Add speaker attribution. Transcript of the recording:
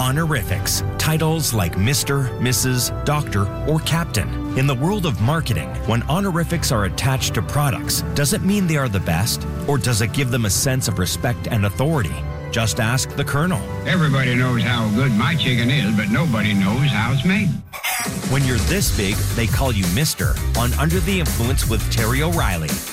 Speaker 1: Honorifics, titles like Mr., Mrs., Doctor, or Captain. In the world of marketing, when honorifics are attached to products, does it mean they are the best? Or does it give them a sense of respect and authority? Just ask the Colonel.
Speaker 2: Everybody knows how good my chicken is, but nobody knows how it's made.
Speaker 1: When you're this big, they call you Mr. on Under the Influence with Terry O'Reilly.